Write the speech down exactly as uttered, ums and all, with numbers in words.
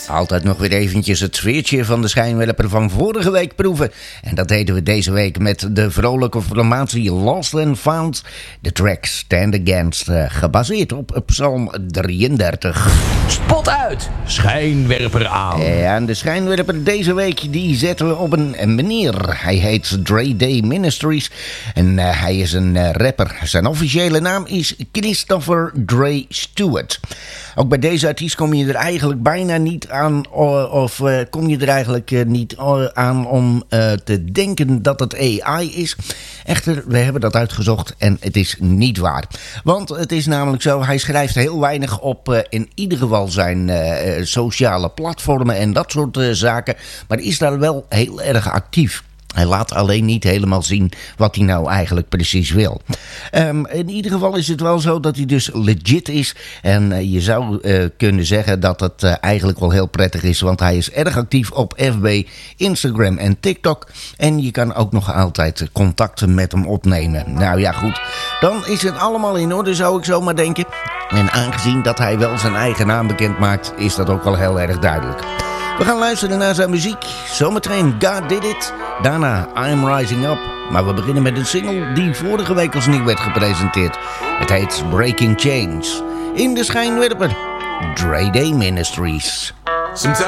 Altijd nog weer eventjes het sfeertje van de schijnwerper van vorige week proeven. En dat deden we deze week met de vrolijke formatie Lost and Found. De track Stand Against, uh, gebaseerd op Psalm drieëndertig. Spot uit, schijnwerper aan. En de schijnwerper deze week, die zetten we op een meneer. Hij heet Dre Day Ministries en uh, hij is een uh, rapper. Zijn officiële naam is Christopher Dre Stewart. Ook bij deze artiest kom je er eigenlijk bijna niet aan, of uh, kom je er eigenlijk uh, niet uh, aan om uh, te denken dat het A I is. Echter, we hebben dat uitgezocht en het is niet waar. Want het is namelijk zo, hij schrijft heel weinig op uh, in ieder geval zijn uh, sociale platformen en dat soort uh, zaken. Maar is daar wel heel erg actief. Hij laat alleen niet helemaal zien wat hij nou eigenlijk precies wil. Um, in ieder geval is het wel zo dat hij dus legit is. En uh, je zou uh, kunnen zeggen dat het uh, eigenlijk wel heel prettig is. Want hij is erg actief op F B, Instagram en TikTok. En je kan ook nog altijd contacten met hem opnemen. Nou ja, goed. Dan is het allemaal in orde, zou ik zo maar denken. En aangezien dat hij wel zijn eigen naam bekend maakt, is dat ook wel heel erg duidelijk. We gaan luisteren naar zijn muziek. Zometeen God Did It. Daarna I'm Rising Up. Maar we beginnen met een single die vorige week als nieuw werd gepresenteerd. Het heet Breaking Chains. In de schijnwerper, Dre Day Ministries. Sometimes